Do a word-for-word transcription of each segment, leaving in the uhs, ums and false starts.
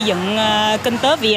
dựng kinh tế Việt.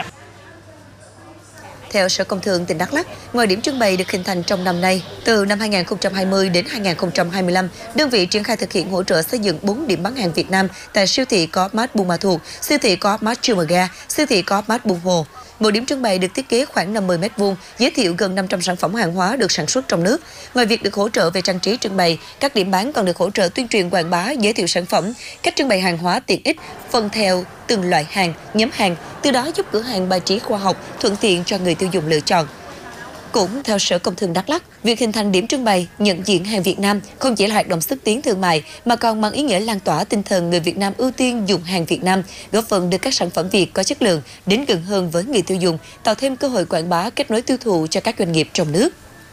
Theo Sở Công Thương tỉnh Đắk Lắk, ngoài điểm trưng bày được hình thành trong năm nay, từ năm hai nghìn không trăm hai mươi đến hai nghìn không trăm hai mươi lăm, đơn vị triển khai thực hiện hỗ trợ xây dựng bốn điểm bán hàng Việt Nam tại siêu thị Co.opmart Buôn Ma Thuột, siêu thị Co.opmart Trư Mờ Ga, siêu thị Co.opmart Buôn Hồ. Mỗi điểm trưng bày được thiết kế khoảng năm mươi mét vuông, giới thiệu gần năm trăm sản phẩm hàng hóa được sản xuất trong nước. Ngoài việc được hỗ trợ về trang trí trưng bày, các điểm bán còn được hỗ trợ tuyên truyền quảng bá, giới thiệu sản phẩm, cách trưng bày hàng hóa tiện ích, phân theo từng loại hàng, nhóm hàng, từ đó giúp cửa hàng bài trí khoa học, thuận tiện cho người tiêu dùng lựa chọn. Cũng theo Sở Công Thương Đắk Lắk, việc hình thành điểm trưng bày, nhận diện hàng Việt Nam không chỉ là hoạt động xúc tiến thương mại mà còn mang ý nghĩa lan tỏa tinh thần người Việt Nam ưu tiên dùng hàng Việt Nam, góp phần đưa các sản phẩm Việt có chất lượng đến gần hơn với người tiêu dùng, tạo thêm cơ hội quảng bá, kết nối tiêu thụ cho các doanh nghiệp trong nước.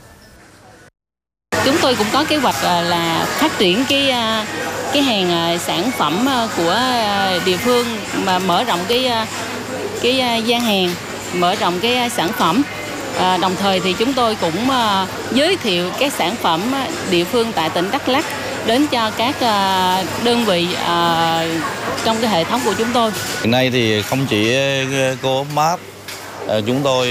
Chúng tôi cũng có kế hoạch là phát triển cái cái hàng sản phẩm của địa phương mà mở rộng cái cái gian hàng, mở rộng cái sản phẩm. À, đồng thời thì chúng tôi cũng uh, giới thiệu các sản phẩm địa phương tại tỉnh Đắk Lắk đến cho các uh, đơn vị uh, trong cái hệ thống của chúng tôi. Hiện nay thì không chỉ Co.opmart, uh, chúng tôi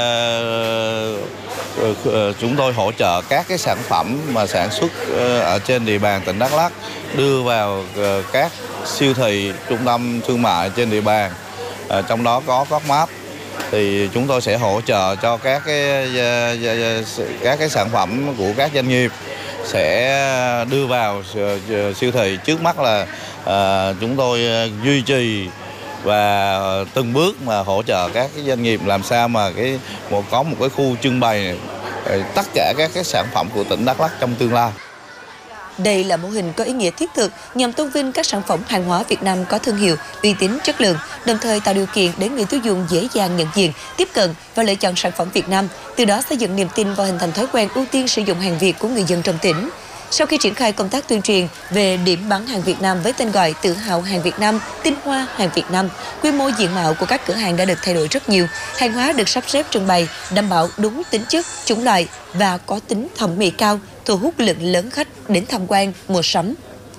uh, uh, chúng tôi hỗ trợ các cái sản phẩm mà sản xuất uh, ở trên địa bàn tỉnh Đắk Lắk đưa vào uh, các siêu thị, trung tâm thương mại trên địa bàn, uh, trong đó có Co.opmart. Thì chúng tôi sẽ hỗ trợ cho các cái các cái sản phẩm của các doanh nghiệp sẽ đưa vào siêu thị. Trước mắt là uh, chúng tôi duy trì và từng bước mà hỗ trợ các cái doanh nghiệp làm sao mà cái một có một cái khu trưng bày tất cả các cái sản phẩm của tỉnh Đắk Lắk trong tương lai. Đây là mô hình có ý nghĩa thiết thực nhằm tôn vinh các sản phẩm hàng hóa Việt Nam có thương hiệu, uy tín, chất lượng, đồng thời tạo điều kiện để người tiêu dùng dễ dàng nhận diện, tiếp cận và lựa chọn sản phẩm Việt Nam, từ đó xây dựng niềm tin và hình thành thói quen ưu tiên sử dụng hàng Việt của người dân trong tỉnh. Sau khi triển khai công tác tuyên truyền về điểm bán hàng Việt Nam với tên gọi Tự hào hàng Việt Nam, Tinh hoa hàng Việt Nam, quy mô diện mạo của các cửa hàng đã được thay đổi rất nhiều. Hàng hóa được sắp xếp trưng bày, đảm bảo đúng tính chất, chủng loại và có tính thẩm mỹ cao, thu hút lượng lớn khách đến tham quan, mua sắm.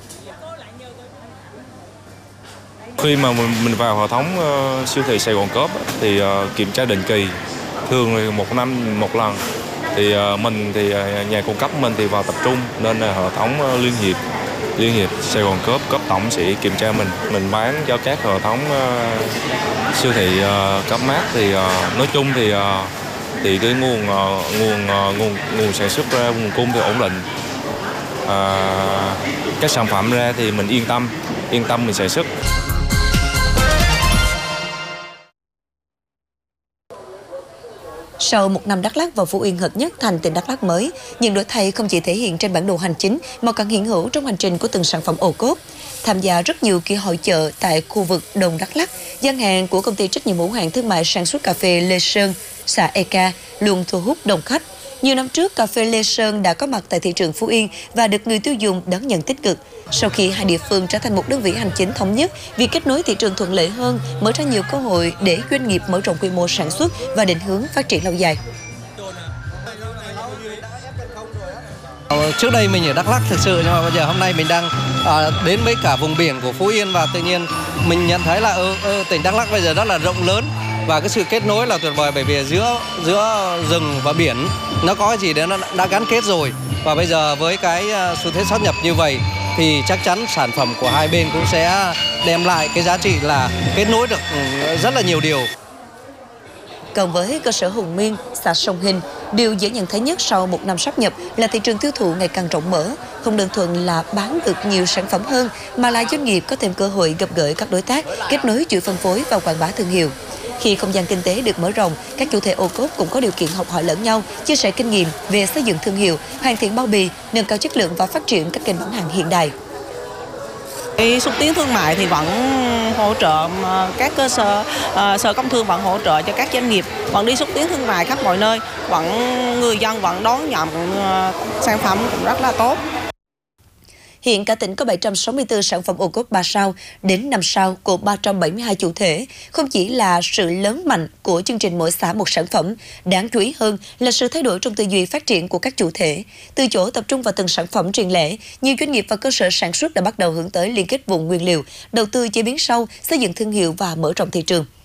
Khi mà mình, mình vào hệ thống uh, siêu thị Sài Gòn Co.op thì uh, kiểm tra định kỳ, thường một năm một lần. Thì uh, mình thì uh, nhà cung cấp mình thì vào tập trung nên là hệ thống uh, liên hiệp liên hiệp Sài Gòn Co.op, Co.op tổng sẽ kiểm tra mình. Mình bán cho các hệ thống uh, siêu thị uh, Co.opmart thì uh, nói chung thì uh, thì cái nguồn uh, nguồn uh, nguồn nguồn sản xuất ra, nguồn cung thì ổn định. Uh, các sản phẩm ra thì mình yên tâm yên tâm mình sản xuất. Sau một năm Đắk Lắk và Phú Yên hợp nhất thành tỉnh Đắk Lắk mới, những đổi thay không chỉ thể hiện trên bản đồ hành chính mà còn hiện hữu trong hành trình của từng sản phẩm ô cốp. Tham gia rất nhiều kỳ hội chợ tại khu vực Đồng Đắk Lắk, gian hàng của công ty trách nhiệm hữu hạn thương mại sản xuất cà phê Lê Sơn, xã Eka luôn thu hút đông khách. Nhiều năm trước, cà phê Lê Sơn đã có mặt tại thị trường Phú Yên và được người tiêu dùng đón nhận tích cực. Sau khi hai địa phương trở thành một đơn vị hành chính thống nhất, việc kết nối thị trường thuận lợi hơn, mở ra nhiều cơ hội để doanh nghiệp mở rộng quy mô sản xuất và định hướng phát triển lâu dài. Trước đây mình ở Đắk Lắk thực sự, nhưng mà bây giờ hôm nay mình đang à, đến với cả vùng biển của Phú Yên và tự nhiên mình nhận thấy là ừ, ừ, tỉnh Đắk Lắk bây giờ rất là rộng lớn và cái sự kết nối là tuyệt vời, bởi vì giữa giữa rừng và biển nó có cái gì đấy nó đã gắn kết rồi, và bây giờ với cái xu thế sáp nhập như vậy thì chắc chắn sản phẩm của hai bên cũng sẽ đem lại cái giá trị là kết nối được rất là nhiều điều. Còn với cơ sở Hùng Miên, xã Sông Hình, điều dễ nhận thấy nhất sau một năm sáp nhập là thị trường tiêu thụ ngày càng rộng mở, không đơn thuần là bán được nhiều sản phẩm hơn mà là doanh nghiệp có thêm cơ hội gặp gỡ các đối tác, kết nối chuỗi phân phối và quảng bá thương hiệu. Khi không gian kinh tế được mở rộng, các chủ thể ô cốp cũng có điều kiện học hỏi lẫn nhau, chia sẻ kinh nghiệm về xây dựng thương hiệu, hoàn thiện bao bì, nâng cao chất lượng và phát triển các kênh bán hàng hiện đại. Cái xúc tiến thương mại thì vẫn hỗ trợ các cơ sở, uh, sở công thương vẫn hỗ trợ cho các doanh nghiệp, vẫn đi xúc tiến thương mại khắp mọi nơi, vẫn người dân vẫn đón nhận uh, sản phẩm cũng rất là tốt. Hiện cả tỉnh có bảy trăm sáu mươi tư sản phẩm ô cốp ba sao đến năm sao của ba trăm bảy mươi hai chủ thể. Không chỉ là sự lớn mạnh của chương trình mỗi xã một sản phẩm, đáng chú ý hơn là sự thay đổi trong tư duy phát triển của các chủ thể. Từ chỗ tập trung vào từng sản phẩm riêng lẻ, nhiều doanh nghiệp và cơ sở sản xuất đã bắt đầu hướng tới liên kết vùng nguyên liệu, đầu tư chế biến sâu, xây dựng thương hiệu và mở rộng thị trường.